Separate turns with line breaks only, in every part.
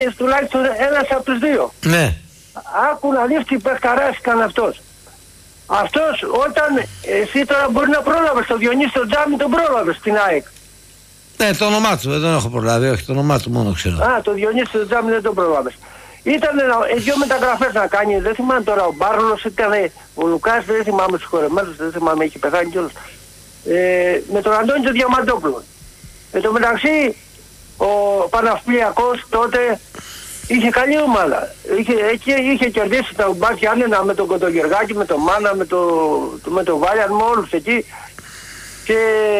τουλάχιστον ένας από τους δύο.
Ναι.
Άκου να δεις τι παιχταράς ήταν αυτός. Αυτός όταν εσύ τώρα μπορεί να πρόλαβες το Διονύση το Τζάμι, τον πρόλαβες στην ΑΕΚ.
Ναι, το όνομά του δεν τον έχω προλάβει, όχι, το όνομά του μόνο ξέρω.
Α, το Διονύση το Τζάμι δεν τον πρόλαβες. Ήταν δύο μεταγραφές να κάνει, δεν θυμάμαι τώρα, ο Μπάρλος ήταν, ο Λουκάς, δεν θυμάμαι τους χορεμένους, δεν θυμάμαι, έχει πεθάνει κιόλας. Με τον Αντώνη τον Διαμαντόπουλο. Εν τω μεταξύ, ο Παναυπλιακός τότε είχε καλή ομάδα. Είχε κερδίσει τα Μπάκια Άνενα με τον Κοντογεργάκη, με τον Μάνα, με τον Βάλιαν, με όλους εκεί. Και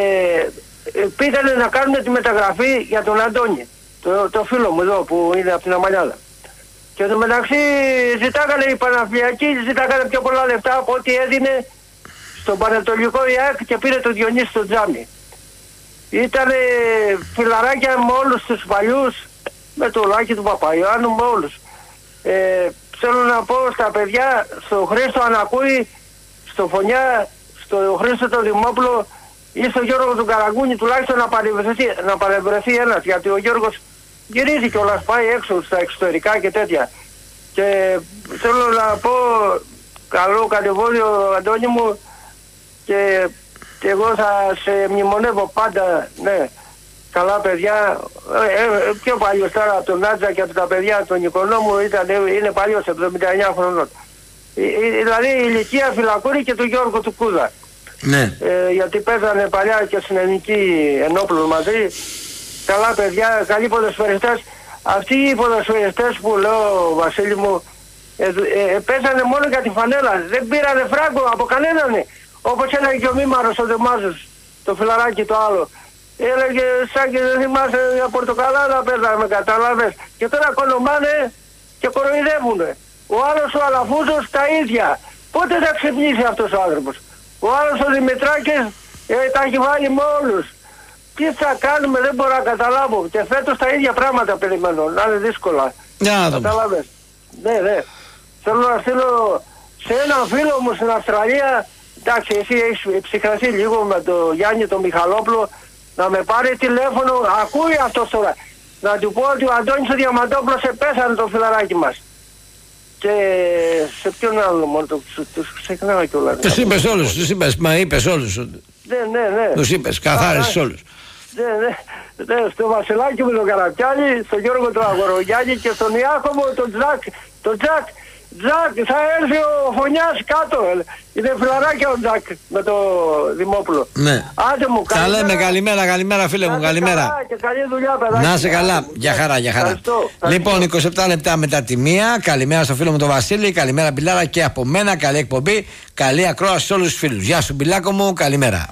πήγανε να κάνουν τη μεταγραφή για τον Αντώνη. Το φίλο μου εδώ που είναι από την Αμαλιάδα. Και εν τω μεταξύ ζητάγανε οι Παναυπλιακοί, ζητάγανε πιο πολλά λεφτά από ό,τι έδινε στον Πανατολικό ΙΑΚ και πήρε τον Διονύση στο Τζάμι. Ήτανε φιλαράκια με όλους τους παλιούς, με το Λάκη του Παπαϊωάννου, με όλους. Θέλω να πω στα παιδιά, στο Χρήστο Ανακούη, στο Φωνιά, στο Χρήστο τον Δημόπουλο ή στο Γιώργο του Καραγκούνη, τουλάχιστον να παρευρεθεί ένας, γιατί ο Γιώργος γυρίζει κιόλας, πάει έξω στα εξωτερικά και τέτοια. Και θέλω να πω καλό κατεβόδιο, Αντώνη μου, και εγώ θα σε μνημονεύω πάντα, ναι. Καλά παιδιά, πιο παλιός τώρα από τον Νάτζα και από τα παιδιά των Οικονόμου είναι παλιός, 79 χρονών. Δηλαδή η ηλικία Φυλακούρη και του Γιώργου του Κούδα.
Ναι.
Γιατί παίζανε παλιά και στην ελληνική ενόπλου μαζί. Καλά παιδιά, καλοί ποδοσφαιριστές. Αυτοί οι ποδοσφαιριστές που λέω, Βασίλη μου, παίζανε μόνο για τη φανέλα. Δεν πήρανε φράγκο από κανέναν. Όπως έλεγε και ο Μήμαρος ο Δεμάζος, το φιλαράκι το άλλο. Έλεγε σαν και δεν θυμάσαι για πορτοκαλάδα παίζαμε, κατάλαβες. Και τώρα κονομάνε και κοροϊδεύουνε. Ο άλλος ο Αλαφούζος τα ίδια. Πότε θα ξυπνήσει αυτός ο άνθρωπος. Ο άλλος ο Δημητράκης τα έχει βάλει με όλους. Τι θα κάνουμε, δεν μπορώ να καταλάβω. Και φέτος τα ίδια πράγματα περιμένω, να είναι δύσκολα. Κατάλαβες. Ναι. Θέλω να στείλω σε έναν φίλο μου στην Αυστραλία. Εντάξει, εσύ έχεις ψυχραστεί λίγο με τον Γιάννη τον Μιχαλόπουλο, να με πάρει τηλέφωνο, ακούει αυτός τώρα. Να του πω ότι ο Αντώνης ο Διαμαντόπουλος επέσανε το φιλαράκι μας. Και σε ποιον άλλο μόνο, τους ξεχνάω κιόλας.
Τους είπες όλους, μα είπες όλους.
Ναι.
Τους είπες, καθάρισες όλους.
Ναι, στο Βασιλάκι μου τον Καραπιάνη, στον Γιώργο τον Αγορογιάννη και στον Ιάκωβο τον Τζακ. Τζακ, θα έρθει ο Φωνιάς κάτω. Είναι φιλαράκια ο Τζακ με το Δημόπουλο.
Ναι.
Άντε μου,
καλημέρα φίλε μου, καλημέρα.
Και καλή δουλειά, παιδάκι.
Να είσαι καλά, για χαρά.
Ευχαριστώ.
Λοιπόν, 27 λεπτά μετά τη μία. Καλημέρα στο φίλο μου τον Βασίλη, καλημέρα Μπιλάρα και από μένα. Καλή εκπομπή, καλή ακρόαση σε όλους τους φίλους. Γεια σου Μπιλάκο μου, καλημέρα.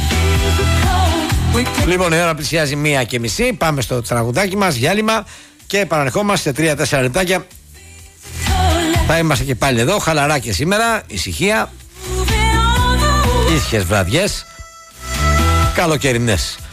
Λοιπόν, η ώρα πλησιάζει 1:30. Πάμε στο τραγουδάκι μας, διάλειμμα και επαναρχόμαστε σε 3-4 λεπτάκια. Θα είμαστε και πάλι εδώ, χαλαρά και σήμερα, ησυχία, ήσυχες βραδιές, καλοκαιρινές.